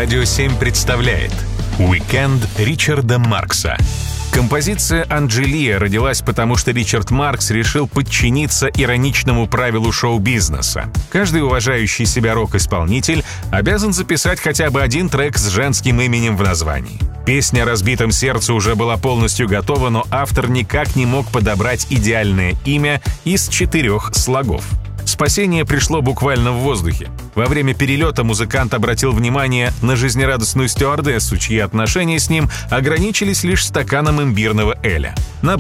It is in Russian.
Радио 7 представляет «Уикенд Ричарда Маркса». Композиция «Анджелия» родилась потому, что Ричард Маркс решил подчиниться ироничному правилу шоу-бизнеса. Каждый уважающий себя рок-исполнитель обязан записать хотя бы один трек с женским именем в названии. Песня о разбитом сердце уже была полностью готова, но автор никак не мог подобрать идеальное имя из 4 слогов. Спасение пришло буквально в воздухе. Во время перелета музыкант обратил внимание на жизнерадостную стюардессу, чьи отношения с ним ограничились лишь стаканом имбирного эля.